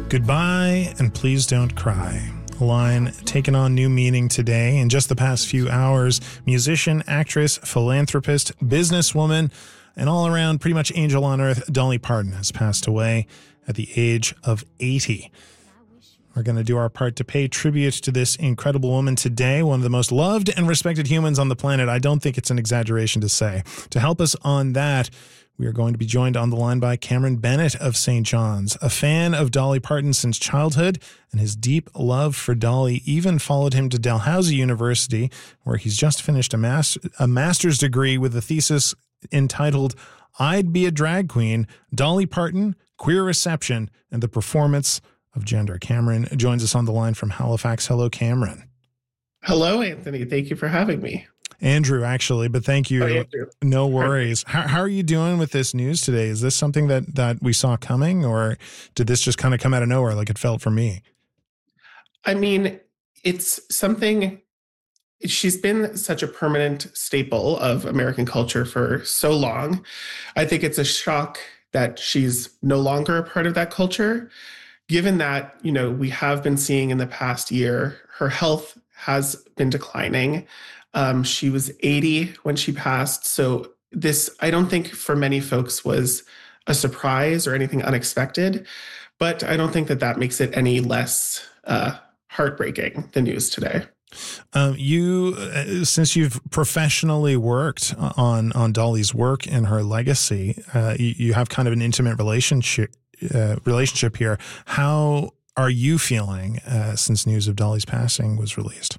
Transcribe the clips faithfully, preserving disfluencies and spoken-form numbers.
Goodbye and please don't cry. A line taken on new meaning today. In just the past few hours, musician, actress, philanthropist, businesswoman, and all around pretty much angel on earth, Dolly Parton has passed away at the age of eighty. We're going to do our part to pay tribute to this incredible woman today, one of the most loved and respected humans on the planet. I don't think it's an exaggeration to say. To help us on that, we are going to be joined on the line by Cameron Bennett of Saint John's, a fan of Dolly Parton since childhood, and his deep love for Dolly even followed him to Dalhousie University, where he's just finished a, master, a master's degree with a thesis entitled I'd Be a Drag Queen, Dolly Parton, Queer Reception, and the Performance of Gender. Cameron joins us on the line from Halifax. Hello, Cameron. Hello, Anthony. Thank you for having me. Andrew, actually, but thank you. Oh, Andrew. No worries. How, how are you doing with this news today? Is this something that, that we saw coming, or did this just kind of come out of nowhere like it felt for me? I mean, it's something, she's been such a permanent staple of American culture for so long. I think it's a shock that she's no longer a part of that culture. Given that, you know, we have been seeing in the past year, her health has been declining. Um, she was eighty when she passed. So this, I don't think for many folks was a surprise or anything unexpected, but I don't think that that makes it any less uh, heartbreaking, the news today. Um, you, uh, since you've professionally worked on, on Dolly's work and her legacy, uh, you, you have kind of an intimate relationship Uh, relationship here. How are you feeling uh, since news of Dolly's passing was released?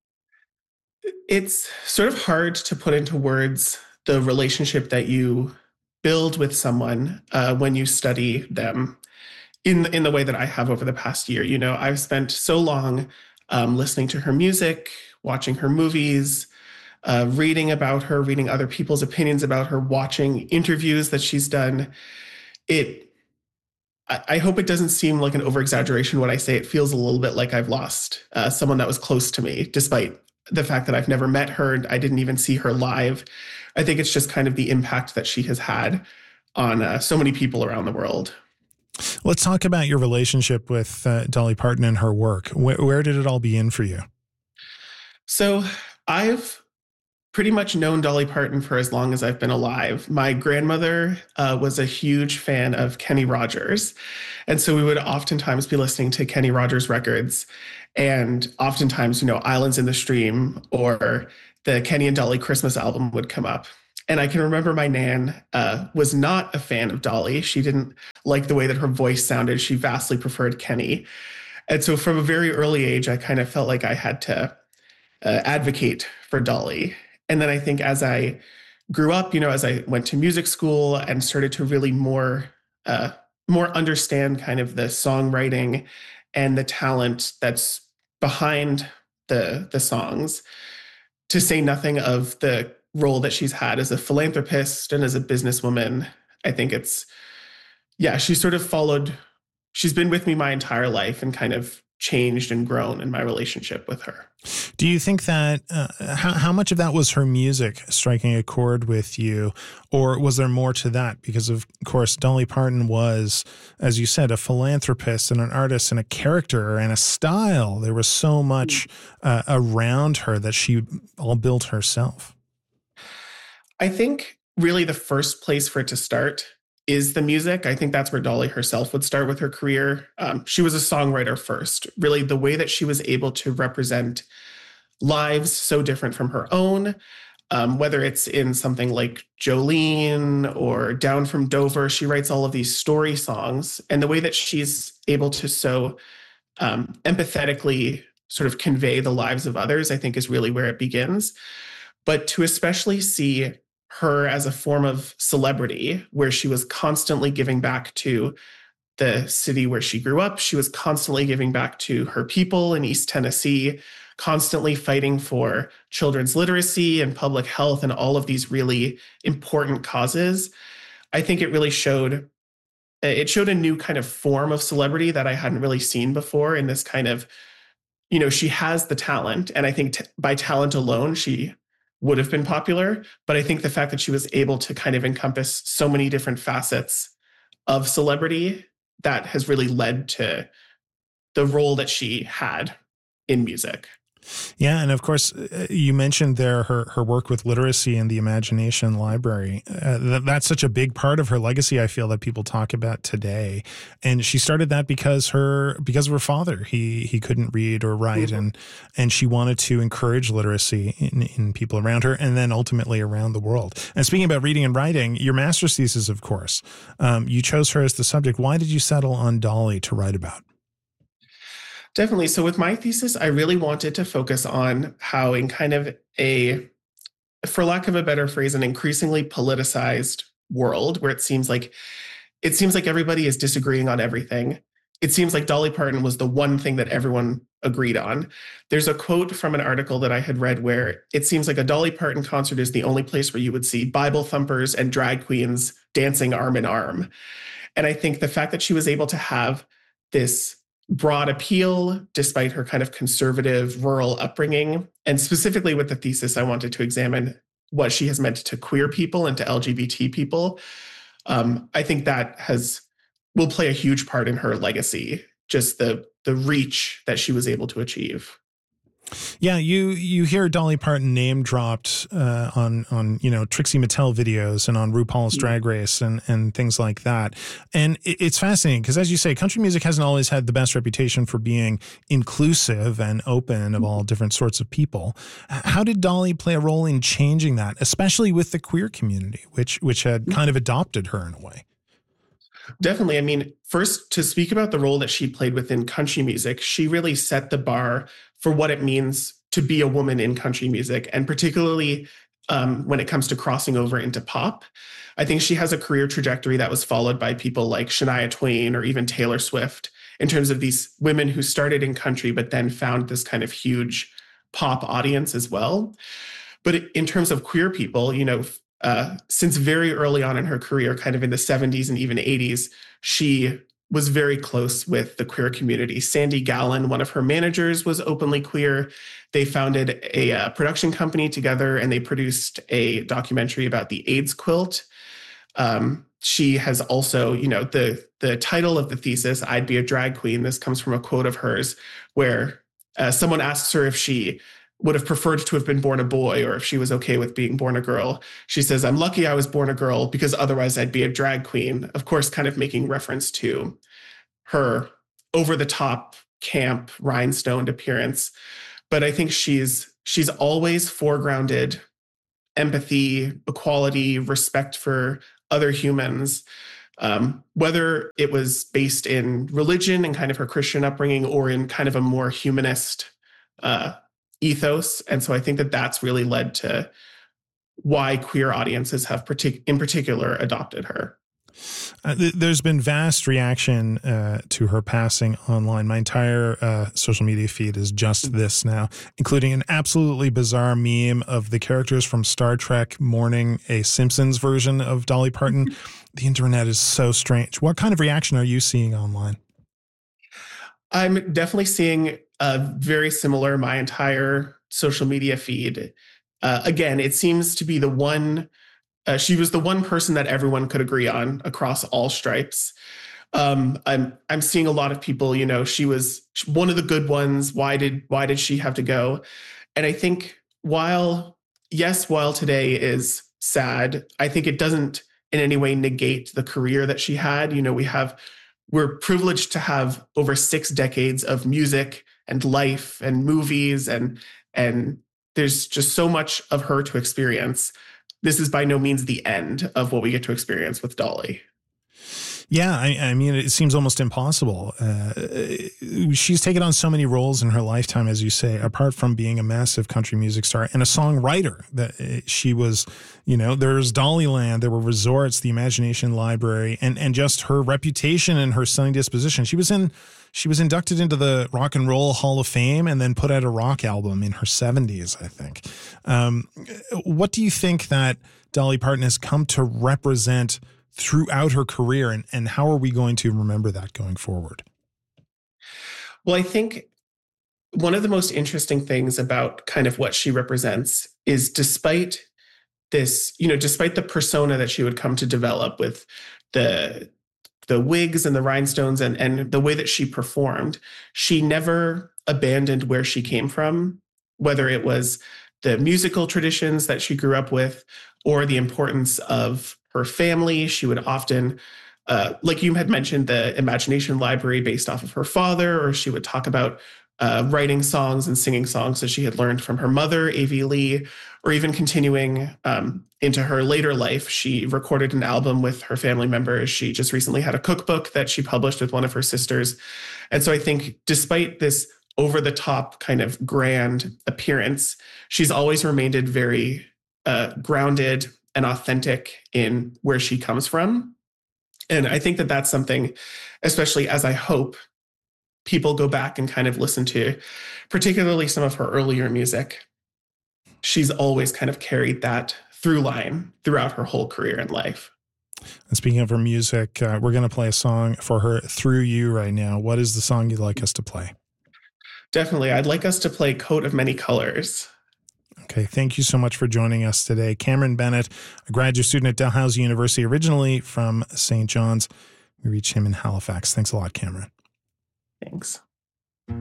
It's sort of hard to put into words the relationship that you build with someone uh, when you study them in, in the way that I have over the past year. You know, I've spent so long um, listening to her music, watching her movies, uh, reading about her, reading other people's opinions about her, watching interviews that she's done. It I hope it doesn't seem like an over-exaggeration when I say it feels a little bit like I've lost uh, someone that was close to me, despite the fact that I've never met her. I didn't even see her live. I think it's just kind of the impact that she has had on uh, so many people around the world. Let's talk about your relationship with uh, Dolly Parton and her work. Where, where did it all begin for you? So I've pretty much known Dolly Parton for as long as I've been alive. My grandmother uh, was a huge fan of Kenny Rogers. And so we would oftentimes be listening to Kenny Rogers records. And oftentimes, you know, Islands in the Stream or the Kenny and Dolly Christmas album would come up. And I can remember my nan uh, was not a fan of Dolly. She didn't like the way that her voice sounded. She vastly preferred Kenny. And so from a very early age, I kind of felt like I had to uh, advocate for Dolly. And then I think as I grew up, you know, as I went to music school and started to really more, uh, more understand kind of the songwriting and the talent that's behind the, the songs, to say nothing of the role that she's had as a philanthropist and as a businesswoman, I think it's, yeah, she sort of followed, she's been with me my entire life and kind of changed and grown in my relationship with her. Do you think that, uh, how, how much of that was her music striking a chord with you, or was there more to that? Because of course, Dolly Parton was, as you said, a philanthropist and an artist and a character and a style. There was so much uh, around her that she all built herself. I think really the first place for it to start is the music. I think that's where Dolly herself would start with her career. Um, she was a songwriter first. Really, the way that she was able to represent lives so different from her own, um, whether it's in something like Jolene or Down from Dover, she writes all of these story songs. And the way that she's able to so um, empathetically sort of convey the lives of others, I think is really where it begins. But to especially see her as a form of celebrity, where she was constantly giving back to the city where she grew up. She was constantly giving back to her people in East Tennessee, constantly fighting for children's literacy and public health and all of these really important causes. I think it really showed, it showed a new kind of form of celebrity that I hadn't really seen before in this kind of, you know, she has the talent. And I think t- by talent alone, she would have been popular. But I think the fact that she was able to kind of encompass so many different facets of celebrity that has really led to the role that she had in music. Yeah, and of course, uh, you mentioned there her her work with literacy and the Imagination Library. Uh, that, that's such a big part of her legacy. I feel that people talk about today, and she started that because her because of her father. He he couldn't read or write, mm-hmm. and and she wanted to encourage literacy in, in people around her, and then ultimately around the world. And speaking about reading and writing, your master's thesis, of course, um, you chose her as the subject. Why did you settle on Dolly to write about? Definitely. So with my thesis, I really wanted to focus on how in kind of a, for lack of a better phrase, an increasingly politicized world where it seems like it seems like everybody is disagreeing on everything. It seems like Dolly Parton was the one thing that everyone agreed on. There's a quote from an article that I had read where it seems like a Dolly Parton concert is the only place where you would see Bible thumpers and drag queens dancing arm in arm. And I think the fact that she was able to have this broad appeal, despite her kind of conservative rural upbringing. And specifically with the thesis, I wanted to examine what she has meant to queer people and to L G B T people. Um, I think that has will play a huge part in her legacy, just the the reach that she was able to achieve. Yeah, you you hear Dolly Parton name dropped uh, on on you know Trixie Mattel videos and on RuPaul's Drag Race and and things like that, and it, it's fascinating because, as you say, country music hasn't always had the best reputation for being inclusive and open of all different sorts of people. How did Dolly play a role in changing that, especially with the queer community, which which had kind of adopted her in a way? Definitely. I mean, first, to speak about the role that she played within country music, she really set the bar for what it means to be a woman in country music, and particularly um, when it comes to crossing over into pop. I think she has a career trajectory that was followed by people like Shania Twain or even Taylor Swift, in terms of these women who started in country but then found this kind of huge pop audience as well. But in terms of queer people, you know, Uh, since very early on in her career, kind of in the seventies and even eighties, she was very close with the queer community. Sandy Gallen, one of her managers, was openly queer. They founded a uh, production company together, and they produced a documentary about the AIDS quilt. Um, she has also, you know, the the title of the thesis, "I'd Be a Drag Queen." This comes from a quote of hers where uh, someone asks her if she would have preferred to have been born a boy or if she was okay with being born a girl. She says, "I'm lucky I was born a girl because otherwise I'd be a drag queen." Of course, kind of making reference to her over-the-top camp rhinestoned appearance. But I think she's she's always foregrounded empathy, equality, respect for other humans, um, whether it was based in religion and kind of her Christian upbringing or in kind of a more humanist uh ethos. And so I think that that's really led to why queer audiences have partic- in particular adopted her. Uh, th- there's been vast reaction uh, to her passing online. My entire uh, social media feed is just this now, including an absolutely bizarre meme of the characters from Star Trek mourning a Simpsons version of Dolly Parton. The internet is so strange. What kind of reaction are you seeing online? I'm definitely seeing a very similar, my entire social media feed. Uh, again, it seems to be the one, uh, she was the one person that everyone could agree on across all stripes. Um, I'm I'm seeing a lot of people, you know, she was one of the good ones. Why did why did she have to go? And I think while, yes, while today is sad, I think it doesn't in any way negate the career that she had. You know, we have We're privileged to have over six decades of music and life and movies, and and there's just so much of her to experience. This is by no means the end of what we get to experience with Dolly. Yeah, I, I mean, it seems almost impossible. Uh, she's taken on so many roles in her lifetime, as you say, apart from being a massive country music star and a songwriter. That she was, you know, there's Dollyland, there were resorts, the Imagination Library, and and just her reputation and her sunny disposition. She was in, she was inducted into the Rock and Roll Hall of Fame and then put out a rock album in her seventies, I think. Um, what do you think that Dolly Parton has come to represent throughout her career, and, and how are we going to remember that going forward? Well, I think one of the most interesting things about kind of what she represents is despite this, you know, despite the persona that she would come to develop with the the wigs and the rhinestones and, and the way that she performed, she never abandoned where she came from, whether it was the musical traditions that she grew up with or the importance of her family. She would often, uh, like you had mentioned, the Imagination Library based off of her father, or she would talk about uh, writing songs and singing songs that she had learned from her mother, Avi Lee, or even continuing um, into her later life. She recorded an album with her family members. She just recently had a cookbook that she published with one of her sisters. And so I think despite this over the top kind of grand appearance, she's always remained very uh, grounded and authentic in where she comes from. And I think that that's something, especially as I hope people go back and kind of listen to, particularly some of her earlier music, she's always kind of carried that through line throughout her whole career and life. And speaking of her music, uh, we're going to play a song for her, Through You, right now. What is the song you'd like us to play? Definitely. I'd like us to play Coat of Many Colors. Okay, thank you so much for joining us today. Cameron Bennett, a graduate student at Dalhousie University, originally from Saint John's. We reached him in Halifax. Thanks a lot, Cameron. Thanks.